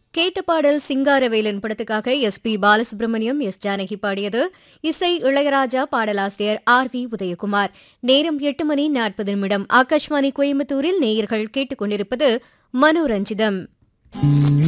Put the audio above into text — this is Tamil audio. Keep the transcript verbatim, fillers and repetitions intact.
கேட்ட பாடல் சிங்காரவேலன் படத்துக்காக S B Balasubramaniam S Janaki பாடியது. இசை இளையராஜா, பாடலாசிரியர் ஆர் வி உதயகுமார். நேரம் எட்டு மணி நாற்பது நிமிடம். ஆகாஷ்வாணி கோயம்புத்தூரில் நேயர்கள் கேட்டுக் கொண்டிருப்பது மனோரஞ்சிதம்.